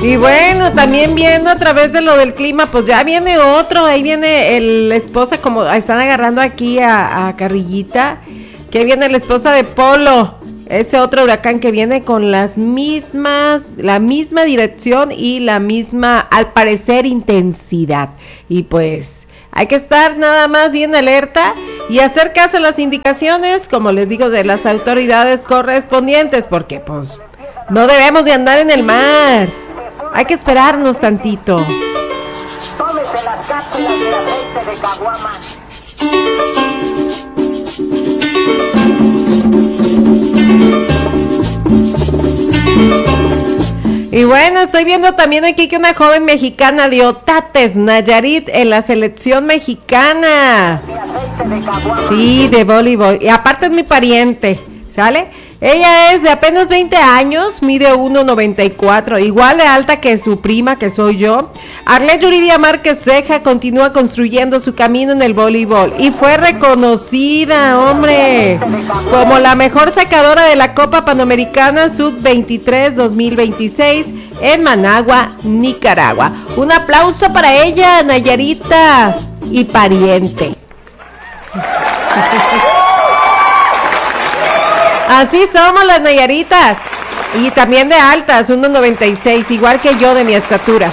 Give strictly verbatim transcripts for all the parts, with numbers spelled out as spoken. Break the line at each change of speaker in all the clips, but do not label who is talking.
Y bueno, también viendo a través de lo del clima, pues ya viene otro, ahí viene el, la esposa, como están agarrando aquí a, a Carrillita, que viene la esposa de Polo, ese otro huracán que viene con las mismas, la misma dirección y la misma, al parecer, intensidad. Y pues hay que estar nada más bien alerta y hacer caso a las indicaciones, como les digo, de las autoridades correspondientes, porque pues no debemos de andar en el mar. Hay que esperarnos tantito. Tómese las cápsulas de aceite de caguama. Y bueno, estoy viendo también aquí que una joven mexicana de Otates, Nayarit, en la selección mexicana. Sí, de voleibol. Y aparte es mi pariente, ¿sale? Ella es de apenas veinte años, mide uno noventa y cuatro, igual de alta que su prima, que soy yo. Arlet Yuridia Márquez Ceja continúa construyendo su camino en el voleibol y fue reconocida, hombre, como la mejor sacadora de la Copa Panamericana sub veintitrés dos mil veintiséis en Managua, Nicaragua. Un aplauso para ella, Nayarita y pariente. Así somos las nayaritas, y también de altas, uno noventa y seis, igual que yo de mi estatura.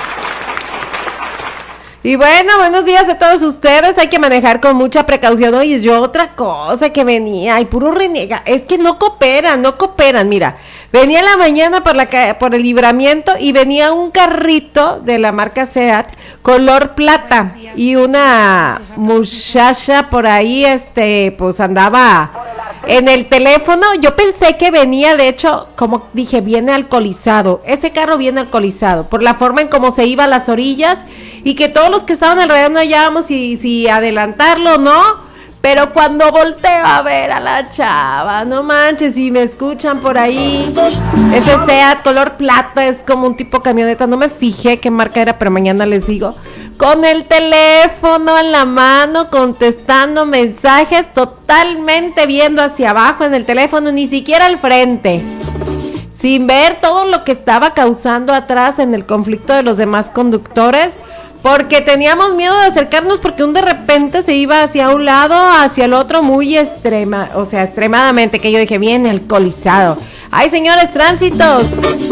Y bueno, buenos días a todos ustedes, hay que manejar con mucha precaución. Oye, yo otra cosa que venía, y puro renega, es que no cooperan, no cooperan, mira, venía en la mañana por la por el Libramiento y venía un carrito de la marca Seat, color plata, y una muchacha por ahí, este, pues andaba en el teléfono. Yo pensé que venía, de hecho, como dije, viene alcoholizado. Ese carro viene alcoholizado por la forma en cómo se iba a las orillas y que todos los que estaban alrededor no hallábamos si, si adelantarlo o no. Pero cuando volteo a ver a la chava, no manches, si me escuchan por ahí, ese Seat color plata es como un tipo camioneta, no me fijé qué marca era, pero mañana les digo, con el teléfono en la mano, contestando mensajes, totalmente viendo hacia abajo en el teléfono, ni siquiera al frente, sin ver todo lo que estaba causando atrás en el conflicto de los demás conductores, porque teníamos miedo de acercarnos porque un de repente se iba hacia un lado, hacia el otro, muy extrema, o sea, extremadamente, que yo dije, viene alcoholizado. ¡Ay, señores, tránsitos!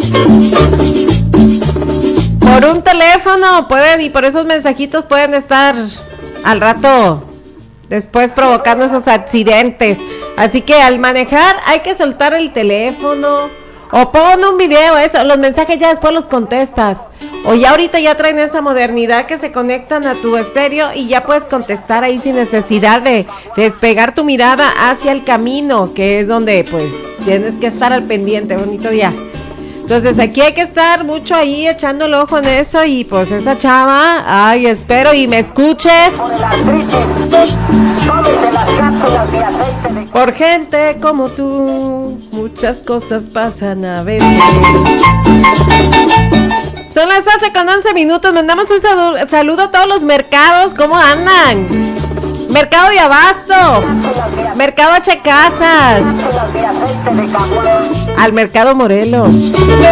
Por un teléfono pueden, y por esos mensajitos pueden estar al rato después provocando esos accidentes. Así que al manejar hay que soltar el teléfono, o pon un video, eso, los mensajes ya después los contestas. O ya ahorita ya traen esa modernidad que se conectan a tu estéreo y ya puedes contestar ahí sin necesidad de, de despegar tu mirada hacia el camino, que es donde pues tienes que estar al pendiente. Bonito día. Entonces aquí hay que estar mucho ahí echando el ojo en eso. Y pues esa chava, ay, espero y me escuches. Por gente como tú, muchas cosas pasan a veces. Son las ocho con once minutos, mandamos un saludo, saludo a todos los mercados, ¿cómo andan? Mercado de Abasto, Mercado H. Casas, al Mercado Morelos.